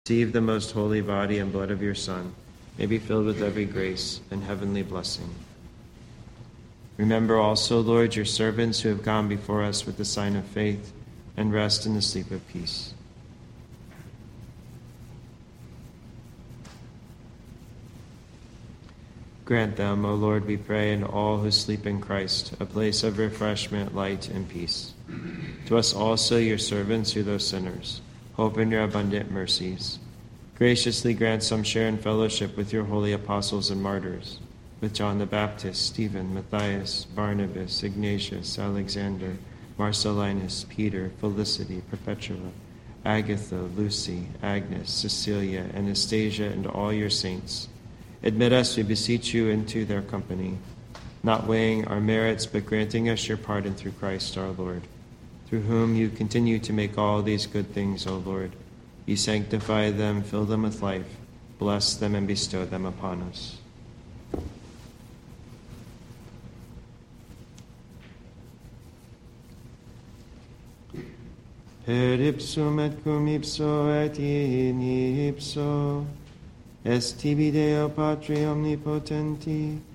receive the most holy body and blood of your Son, may be filled with every grace and heavenly blessing. Remember also, Lord, your servants who have gone before us with the sign of faith, and rest in the sleep of peace. Grant them, O Lord, we pray, and all who sleep in Christ, a place of refreshment, light, and peace. To us also, your servants, who though sinners, hope in your abundant mercies. Graciously grant some share in fellowship with your holy apostles and martyrs, with John the Baptist, Stephen, Matthias, Barnabas, Ignatius, Alexander, Marcellinus, Peter, Felicity, Perpetua, Agatha, Lucy, Agnes, Cecilia, Anastasia, and all your saints. Admit us, we beseech you, into their company, not weighing our merits, but granting us your pardon through Christ our Lord, through whom you continue to make all these good things, O Lord. You sanctify them, fill them with life, bless them, and bestow them upon us. Per ipsum et cum ipso et in ipso, est tibi Deo Patri omnipotenti,